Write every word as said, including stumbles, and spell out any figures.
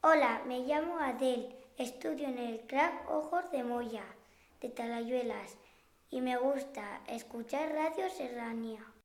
Hola, me llamo Adel, estudio en el C R A C Ojos de Moya, de Talayuelas, y me gusta escuchar Radio Serranía.